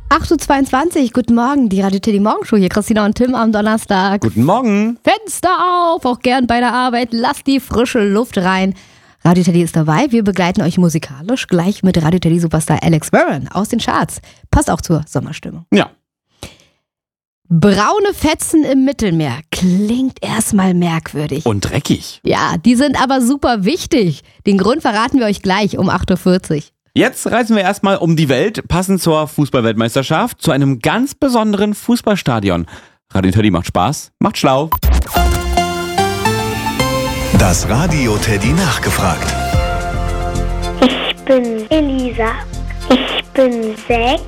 8.22 Uhr, guten Morgen, die Radio Teddy Morgenshow hier, Christina und Tim am Donnerstag. Guten Morgen. Fenster auf, auch gern bei der Arbeit, lasst die frische Luft rein. Radio Teddy ist dabei, wir begleiten euch musikalisch, gleich mit Radio Teddy Superstar Alex Warren aus den Charts. Passt auch zur Sommerstimmung. Ja. Braune Fetzen im Mittelmeer, klingt erstmal merkwürdig. Und dreckig. Ja, die sind aber super wichtig. Den Grund verraten wir euch gleich um 8.40 Uhr. Jetzt reisen wir erstmal um die Welt, passend zur Fußballweltmeisterschaft, zu einem ganz besonderen Fußballstadion. Radio Teddy macht Spaß, macht schlau. Das Radio Teddy nachgefragt. Ich bin Elisa. Ich bin 6.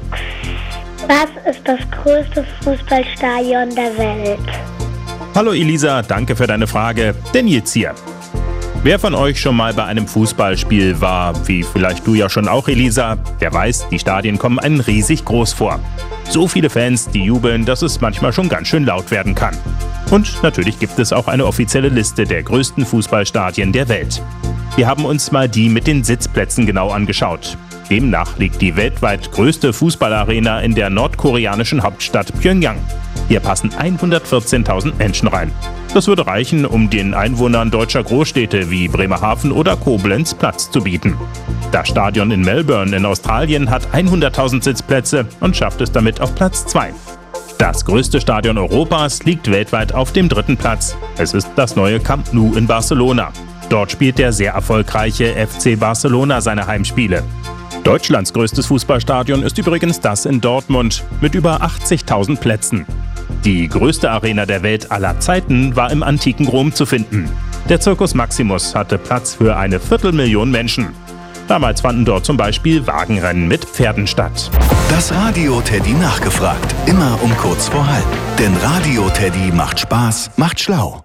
Was ist das größte Fußballstadion der Welt? Hallo Elisa, danke für deine Frage. Der Nils hier. Wer von euch schon mal bei einem Fußballspiel war, wie vielleicht du ja schon auch, Elisa, der weiß, die Stadien kommen einem riesig groß vor. So viele Fans, die jubeln, dass es manchmal schon ganz schön laut werden kann. Und natürlich gibt es auch eine offizielle Liste der größten Fußballstadien der Welt. Wir haben uns mal die mit den Sitzplätzen genau angeschaut. Demnach liegt die weltweit größte Fußballarena in der nordkoreanischen Hauptstadt Pjöngjang. Hier passen 114.000 Menschen rein. Das würde reichen, um den Einwohnern deutscher Großstädte wie Bremerhaven oder Koblenz Platz zu bieten. Das Stadion in Melbourne in Australien hat 100.000 Sitzplätze und schafft es damit auf Platz 2. Das größte Stadion Europas liegt weltweit auf dem 3. Platz. Es ist das neue Camp Nou in Barcelona. Dort spielt der sehr erfolgreiche FC Barcelona seine Heimspiele. Deutschlands größtes Fußballstadion ist übrigens das in Dortmund mit über 80.000 Plätzen. Die größte Arena der Welt aller Zeiten war im antiken Rom zu finden. Der Circus Maximus hatte Platz für 250.000 Menschen. Damals fanden dort zum Beispiel Wagenrennen mit Pferden statt. Das Radio Teddy nachgefragt. Immer um kurz vor halb. Denn Radio Teddy macht Spaß, macht schlau.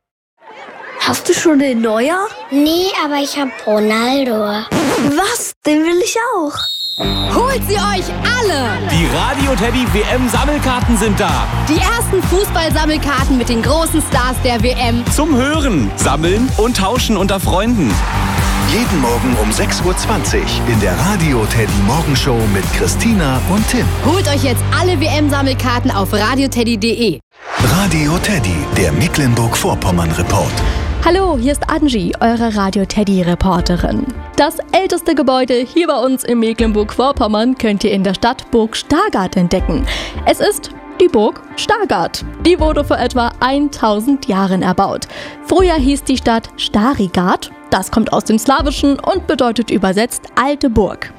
Hast du schon den Neuer? Nee, aber ich hab Ronaldo. Was? Den will ich auch. Holt sie euch alle! Die Radio Teddy WM-Sammelkarten sind da. Die ersten Fußballsammelkarten mit den großen Stars der WM. Zum Hören, Sammeln und Tauschen unter Freunden. Jeden Morgen um 6.20 Uhr in der Radio Teddy Morgenshow mit Christina und Tim. Holt euch jetzt alle WM-Sammelkarten auf radioteddy.de. Radio Teddy, der Mecklenburg-Vorpommern-Report. Hallo, hier ist Angie, eure Radio-Teddy-Reporterin. Das älteste Gebäude hier bei uns in Mecklenburg-Vorpommern könnt ihr in der Stadt Burg Stargard entdecken. Es ist die Burg Stargard. Die wurde vor etwa 1000 Jahren erbaut. Früher hieß die Stadt Starigard. Das kommt aus dem Slawischen und bedeutet übersetzt alte Burg.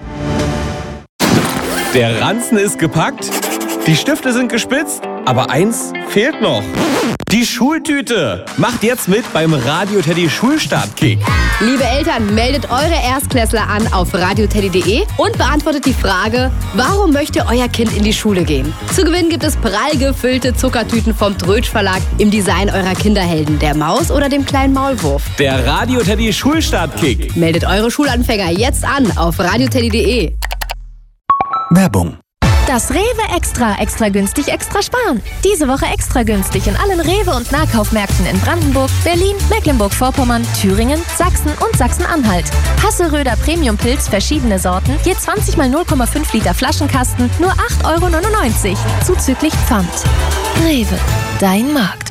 Der Ranzen ist gepackt, die Stifte sind gespitzt, aber eins fehlt noch. Die Schultüte. Macht jetzt mit beim Radio Teddy Schulstartkick. Liebe Eltern, meldet eure Erstklässler an auf radioteddy.de und beantwortet die Frage, warum möchte euer Kind in die Schule gehen? Zu gewinnen gibt es prall gefüllte Zuckertüten vom Trötsch Verlag im Design eurer Kinderhelden, der Maus oder dem kleinen Maulwurf. Der Radio Teddy Schulstartkick. Meldet eure Schulanfänger jetzt an auf radioteddy.de. Werbung. Das Rewe Extra günstig, extra sparen. Diese Woche extra günstig in allen Rewe- und Nahkaufmärkten in Brandenburg, Berlin, Mecklenburg-Vorpommern, Thüringen, Sachsen und Sachsen-Anhalt. Hasseröder Premium-Pilz, verschiedene Sorten, je 20 x 0,5 Liter Flaschenkasten, nur 8,99 €, zuzüglich Pfand. Rewe, dein Markt.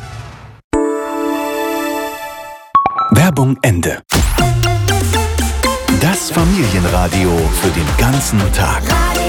Werbung Ende. Das Familienradio für den ganzen Tag.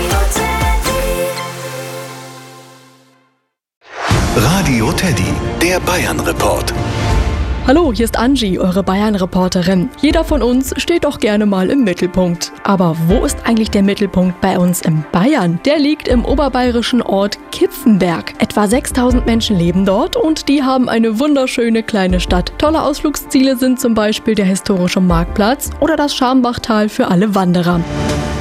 Radio Teddy, der Bayern-Report. Hallo, hier ist Angie, eure Bayern-Reporterin. Jeder von uns steht doch gerne mal im Mittelpunkt. Aber wo ist eigentlich der Mittelpunkt bei uns in Bayern? Der liegt im oberbayerischen Ort Kipfenberg. Etwa 6.000 Menschen leben dort und die haben eine wunderschöne kleine Stadt. Tolle Ausflugsziele sind zum Beispiel der historische Marktplatz oder das Schambachtal für alle Wanderer.